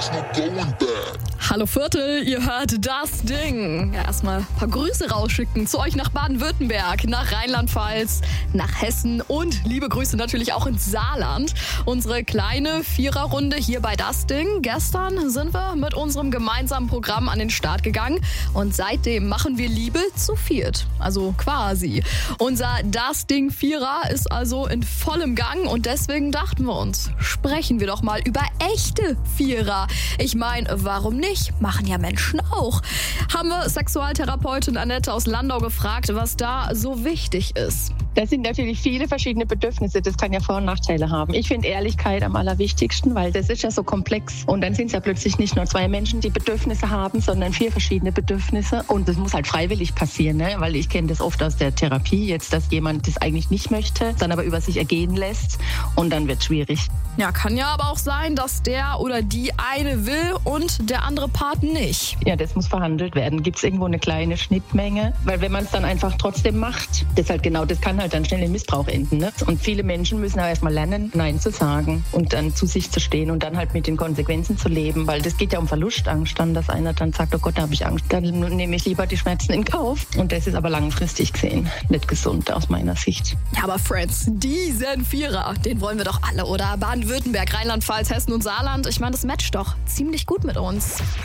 there's no going back. Hallo Viertel, ihr hört das Ding. Ja, erstmal ein paar Grüße rausschicken zu euch nach Baden-Württemberg, nach Rheinland-Pfalz, nach Hessen und liebe Grüße natürlich auch ins Saarland. Unsere kleine Viererrunde hier bei das Ding. Gestern sind wir mit unserem gemeinsamen Programm an den Start gegangen und seitdem machen wir Liebe zu viert. Also quasi. Unser Das Ding Vierer ist also in vollem Gang und deswegen dachten wir uns, sprechen wir doch mal über echte Vierer. Ich meine, warum nicht? Machen ja Menschen auch. Haben wir Sexualtherapeutin Annette aus Landau gefragt, was da so wichtig ist. Das sind natürlich viele verschiedene Bedürfnisse. Das kann ja Vor- und Nachteile haben. Ich finde Ehrlichkeit am allerwichtigsten, weil das ist ja so komplex. Und dann sind es ja plötzlich nicht nur zwei Menschen, die Bedürfnisse haben, sondern 4 verschiedene Bedürfnisse. Und das muss halt freiwillig passieren, ne? Weil ich kenne das oft aus der Therapie jetzt, dass jemand das eigentlich nicht möchte, dann aber über sich ergehen lässt. Und dann wird es schwierig. Ja, kann ja aber auch sein, dass der oder die eine will und der andere Part nicht. Ja, das muss verhandelt werden. Gibt es irgendwo eine kleine Schnittmenge? Weil wenn man es dann einfach trotzdem macht, das halt genau, das kann halt dann schnell in Missbrauch enden. Ne? Und viele Menschen müssen aber erstmal lernen, Nein zu sagen und dann zu sich zu stehen und dann halt mit den Konsequenzen zu leben, weil das geht ja um Verlustangst dann, dass einer dann sagt, oh Gott, da habe ich Angst, dann nehme ich lieber die Schmerzen in Kauf. Und das ist aber langfristig gesehen nicht gesund aus meiner Sicht. Ja, aber Friends, diesen Vierer, den wollen wir doch alle, oder? Baden-Württemberg, Rheinland-Pfalz, Hessen und Saarland. Ich meine, das matcht doch ziemlich gut mit uns.